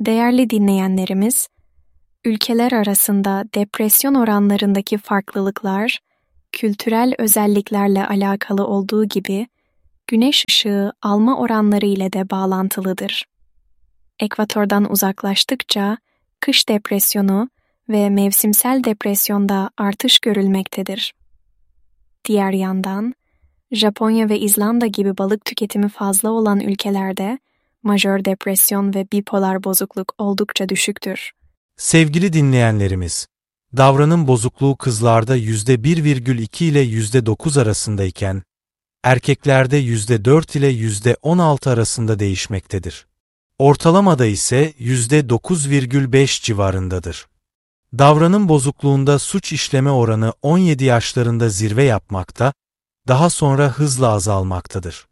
Değerli dinleyenlerimiz, ülkeler arasında depresyon oranlarındaki farklılıklar, kültürel özelliklerle alakalı olduğu gibi, güneş ışığı alma oranları ile de bağlantılıdır. Ekvatordan uzaklaştıkça, kış depresyonu ve mevsimsel depresyonda artış görülmektedir. Diğer yandan, Japonya ve İzlanda gibi balık tüketimi fazla olan ülkelerde, majör depresyon ve bipolar bozukluk oldukça düşüktür. Sevgili dinleyenlerimiz, davranım bozukluğu kızlarda %1,2 ile %9 arasındayken, erkeklerde %4 ile %16 arasında değişmektedir. Ortalamada ise %9,5 civarındadır. Davranım bozukluğunda suç işleme oranı 17 yaşlarında zirve yapmakta, daha sonra hızla azalmaktadır.